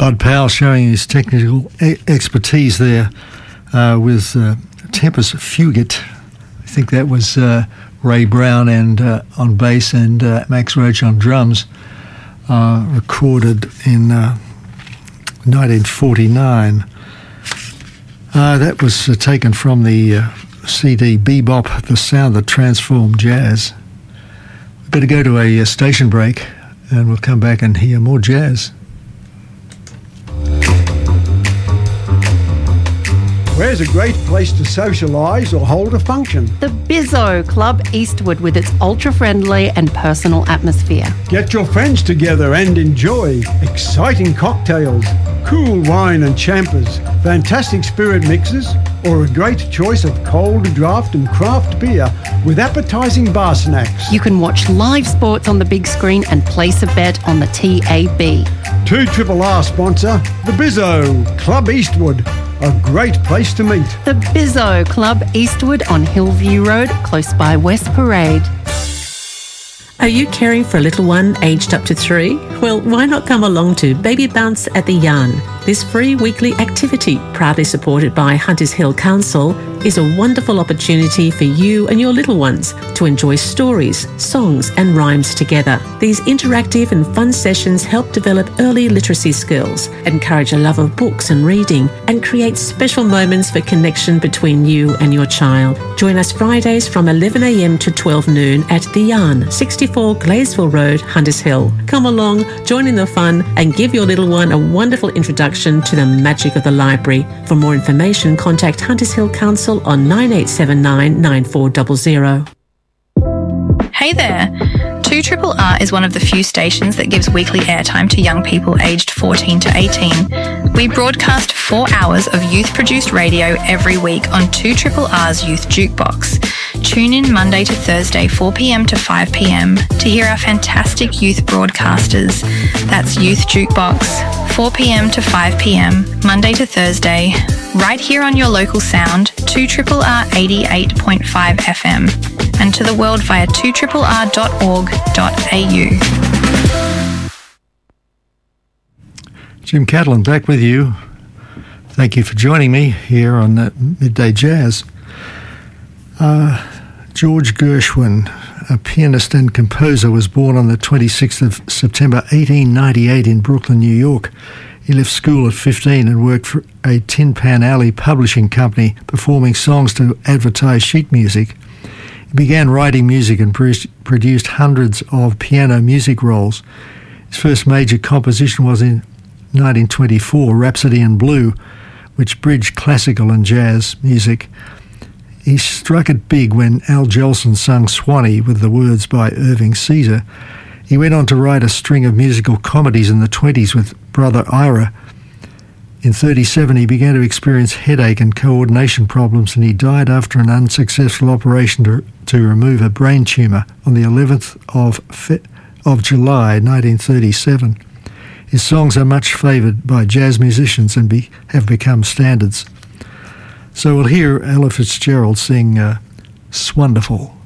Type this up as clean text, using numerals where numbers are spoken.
Bud Powell showing his technical expertise there with Tempest Fugit. I think that was Ray Brown and on bass and Max Roach on drums, recorded in 1949. That was taken from the CD Bebop, The Sound That Transformed Jazz. We better go to a station break and we'll come back and hear more jazz. Where's a great place to socialise or hold a function? The Bizzo Club Eastwood with its ultra-friendly and personal atmosphere. Get your friends together and enjoy exciting cocktails, cool wine and champers, fantastic spirit mixes, or a great choice of cold draft and craft beer with appetising bar snacks. You can watch live sports on the big screen and place a bet on the TAB. 2RRR sponsor, the Bizzo Club Eastwood. A great place to meet. The Bizzo Club Eastwood on Hillview Road, close by West Parade. Are you caring for a little one aged up to 3? Well, why not come along to Baby Bounce at the Yarn? This free weekly activity, proudly supported by Hunters Hill Council, is a wonderful opportunity for you and your little ones to enjoy stories, songs and rhymes together. These interactive and fun sessions help develop early literacy skills, encourage a love of books and reading, and create special moments for connection between you and your child. Join us Fridays from 11 a.m. to 12 noon at The Yarn, 64 Glaysville Road, Hunters Hill. Come along, join in the fun, and give your little one a wonderful introduction to the magic of the library. For more information, contact Hunters Hill Council on 9879 9400. Hey there! 2RRR is one of the few stations that gives weekly airtime to young people aged 14 to 18. We broadcast 4 hours of youth-produced radio every week on 2RRR's Youth Jukebox. Tune in Monday to Thursday, 4 p.m. to 5 p.m. to hear our fantastic youth broadcasters. That's Youth Jukebox, 4 p.m. to 5 p.m, Monday to Thursday, right here on your local sound, 2RRR 88.5 FM, and to the world via 2RRR.org.au. Jim Catlin back with you. Thank you for joining me here on Midday Jazz. George Gershwin, a pianist and composer, was born on the 26th of September 1898 in Brooklyn, New York. He left school at 15 and worked for a Tin Pan Alley publishing company, performing songs to advertise sheet music. He began writing music and produced hundreds of piano music rolls. His first major composition was in 1924, Rhapsody in Blue, which bridged classical and jazz music. He struck it big when Al Jolson sung Swanee with the words by Irving Caesar. He went on to write a string of musical comedies in the 20s with Brother Ira. In 1937, he began to experience headache and coordination problems, and he died after an unsuccessful operation to remove a brain tumour on the 11th of July 1937. His songs are much favoured by jazz musicians and have become standards. So we'll hear Ella Fitzgerald sing "Swonderful."